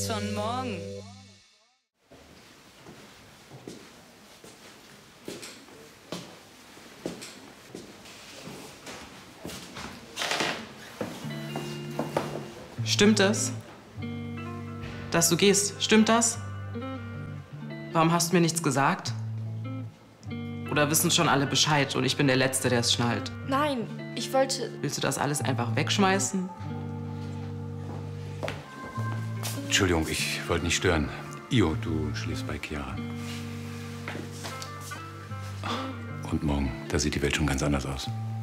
gibt's schon morgen. Stimmt das? Dass du gehst, stimmt das? Warum hast du mir nichts gesagt? Oder wissen schon alle Bescheid und ich bin der Letzte, der es schnallt? Nein, ich wollte... Willst du das alles einfach wegschmeißen? Entschuldigung, ich wollte nicht stören. Io, du schläfst bei Chiara. Und morgen, da sieht die Welt schon ganz anders aus.